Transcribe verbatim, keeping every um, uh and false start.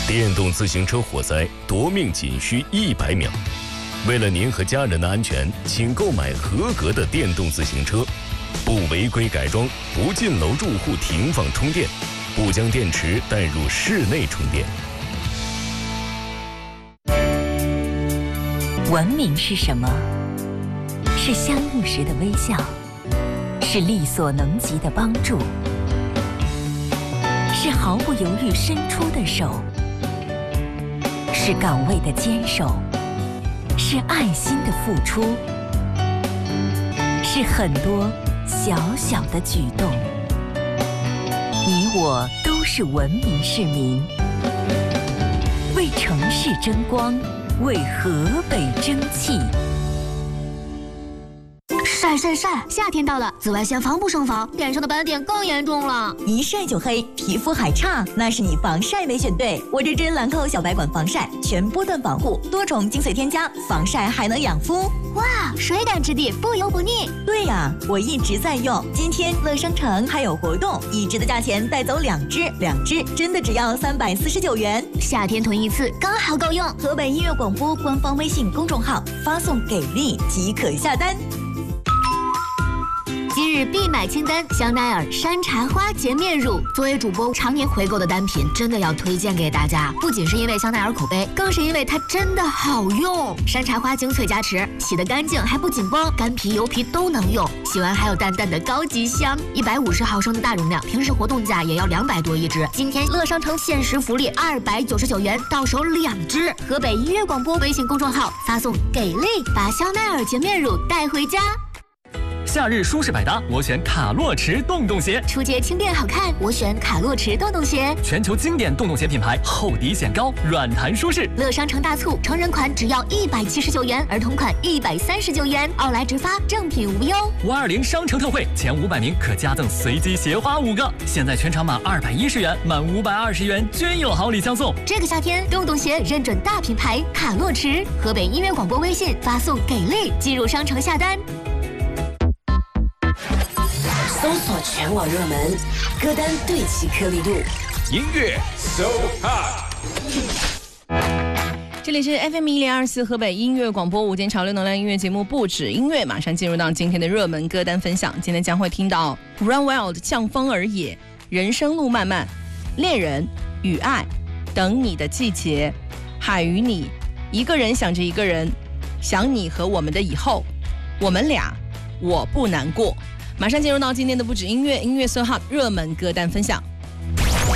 电动自行车火灾夺命仅需一百秒。为了您和家人的安全，请购买合格的电动自行车，不违规改装，不进楼住户停放充电，不将电池带入室内充电。 文明是什么？是相遇时的微笑，是力所能及的帮助，是毫不犹豫伸出的手，是岗位的坚守，是爱心的付出，是很多小小的举动。你我都是文明市民，为城市争光，为河北争气。 晒晒晒！夏天到了，紫外线防不胜防，脸上的斑点更严重了。 一晒就黑，皮肤还差，那是你防晒没选对。我这支兰蔻小白管防晒，全波段防护，多重精髓添加，防晒还能养肤。 哇，水感质地，不油不腻。 对呀，我一直在用。今天乐商城还有活动，一支的价钱带走两支，两支真的只要三百四十九元。 夏天囤一次刚好够用。 河北音乐广播官方微信公众号发送给力即可下单。 今日必买清单：香奈儿山茶花洁面乳。作为主播常年回购的单品，真的要推荐给大家。不仅是因为香奈儿口碑，更是因为它真的好用。山茶花精粹加持，洗得干净还不紧绷，干皮油皮都能用。洗完还有淡淡的高级香。一百五十毫升的大容量，平时活动价也要两百多一支。今天乐商城限时福利二百九十九元，到手两支。河北音乐广播微信公众号发送给力，把香奈儿洁面乳带回家。 夏日舒适百搭，我选卡洛驰洞洞鞋。 出街轻便好看，我选卡洛驰洞洞鞋。 全球经典洞洞鞋品牌，厚底显高，软弹舒适。 乐商城大促，成人款只要一百七十九元，儿童款一百三十九元，奥莱直发，正品无忧。 五二零商城特惠，前五百名可加赠随机鞋花五个。现在全场满二百一十元，满五百二十元均有好礼相送。 这个夏天，洞洞鞋认准大品牌卡洛驰。河北音乐广播微信发送给力，进入商城下单。 搜索全网热门歌单，对齐颗粒度， 音乐 so hot。 这里是 F M 一零二四河北音乐广播午间潮流能量音乐节目，不止音乐，马上进入到今天的热门歌单分享。今天将会听到 Run Wild 向风而野、人生路漫漫、恋人与爱、等你的季节、海与你、一个人想着一个人、想你和我们的以后、我们俩、我不难过。马上进入到今天的不止音乐音乐 so hot 热门歌单分享。